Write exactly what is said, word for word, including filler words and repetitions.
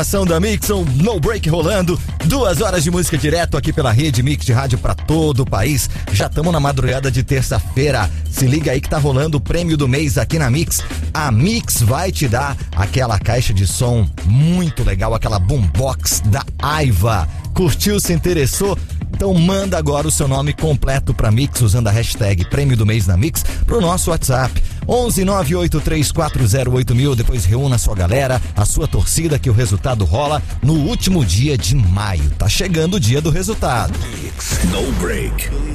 Ação da Mix, um No Break rolando, duas horas de música direto aqui pela Rede Mix de rádio pra todo o país. Já estamos na madrugada de terça-feira. Se liga aí que tá rolando o prêmio do mês aqui na Mix. A Mix vai te dar aquela caixa de som muito legal, aquela boombox da Aiva. Curtiu, se interessou? Então manda agora o seu nome completo pra Mix usando a hashtag Prêmio do Mês na Mix pro nosso WhatsApp onze nove oito três quatro zero oito mil. Depois reúna a sua galera, a sua torcida, que o resultado rola no último dia de maio. Tá chegando o dia do resultado. No Break.